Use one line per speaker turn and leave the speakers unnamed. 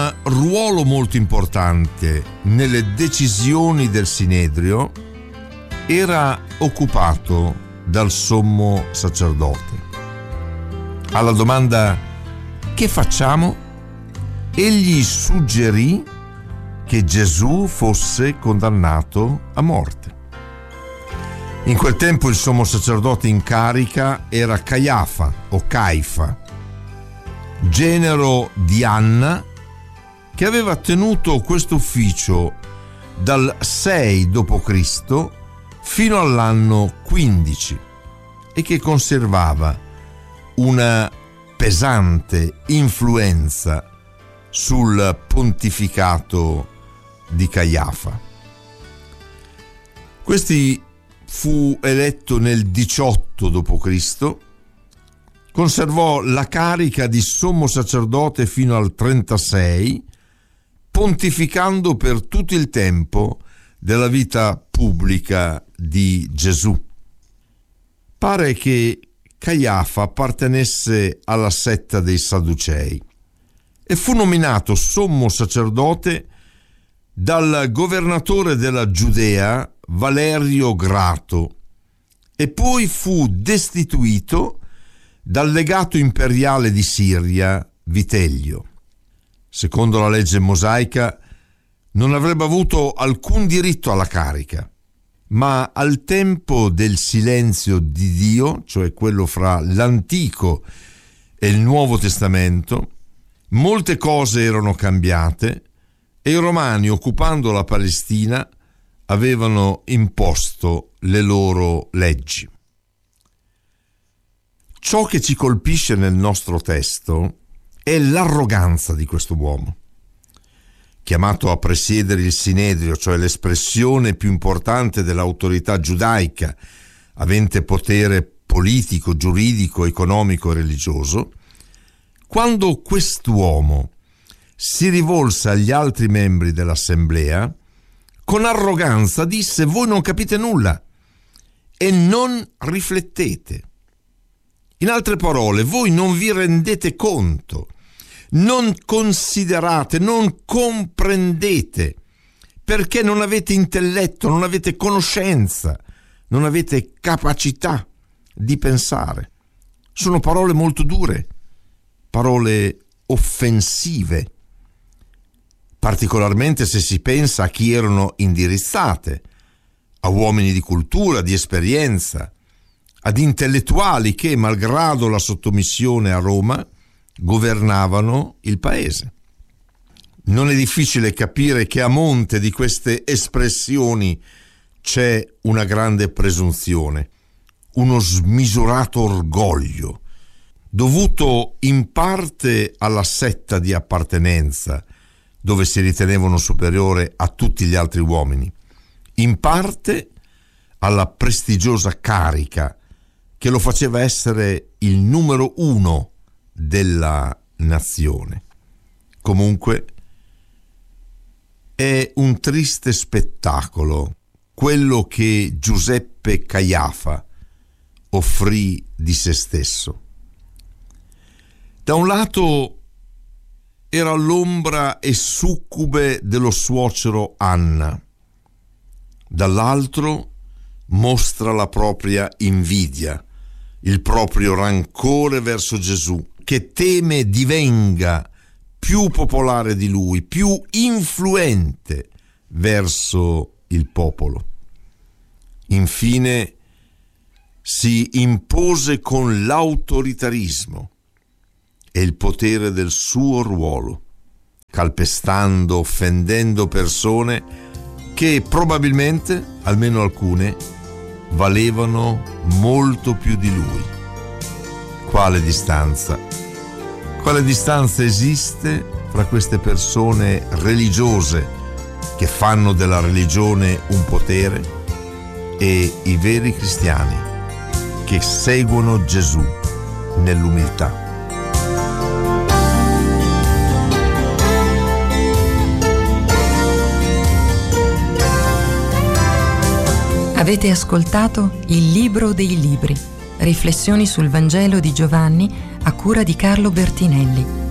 un ruolo molto importante nelle decisioni del Sinedrio era occupato dal sommo sacerdote. Alla domanda "che facciamo?" egli suggerì che Gesù fosse condannato a morte. In quel tempo il sommo sacerdote in carica era Caiafa o Caifa, genero di Anna, che aveva tenuto questo ufficio dal 6 d.C. fino all'anno 15 e che conservava una pesante influenza sul pontificato di Caiafa. Questi fu eletto nel 18 d.C., conservò la carica di sommo sacerdote fino al 36, pontificando per tutto il tempo della vita pubblica di Gesù. Pare che Caiafa appartenesse alla setta dei Sadducei e fu nominato sommo sacerdote dal governatore della Giudea Valerio Grato e poi fu destituito dal legato imperiale di Siria Vitellio. Secondo la legge mosaica non avrebbe avuto alcun diritto alla carica, ma al tempo del silenzio di Dio, cioè quello fra l'Antico e il Nuovo Testamento, molte cose erano cambiate e i Romani, occupando la Palestina, avevano imposto le loro leggi. Ciò che ci colpisce nel nostro testo è l'arroganza di questo uomo. Chiamato a presiedere il Sinedrio, cioè l'espressione più importante dell'autorità giudaica, avente potere politico, giuridico, economico e religioso, quando quest'uomo si rivolse agli altri membri dell'assemblea, con arroganza disse: voi non capite nulla e non riflettete. In altre parole, voi non vi rendete conto, non considerate, non comprendete, perché non avete intelletto, non avete conoscenza, non avete capacità di pensare. Sono parole molto dure, parole offensive, particolarmente se si pensa a chi erano indirizzate, a uomini di cultura, di esperienza, ad intellettuali che, malgrado la sottomissione a Roma, governavano il paese. Non è difficile capire che a monte di queste espressioni c'è una grande presunzione, uno smisurato orgoglio, dovuto in parte alla setta di appartenenza, dove si ritenevano superiore a tutti gli altri uomini, in parte alla prestigiosa carica che lo faceva essere il numero uno della nazione. Comunque è un triste spettacolo quello che Giuseppe Caiafa offrì di se stesso. Da un lato era l'ombra e succube dello suocero Anna, dall'altro mostra la propria invidia, il proprio rancore verso Gesù, che teme divenga più popolare di lui, più influente verso il popolo. Infine si impose con l'autoritarismo e il potere del suo ruolo, calpestando, offendendo persone che probabilmente, almeno alcune, valevano molto più di lui. Quale distanza? Quale distanza esiste fra queste persone religiose che fanno della religione un potere e i veri cristiani che seguono Gesù nell'umiltà?
Avete ascoltato Il Libro dei Libri, riflessioni sul Vangelo di Giovanni a cura di Carlo Bertinelli.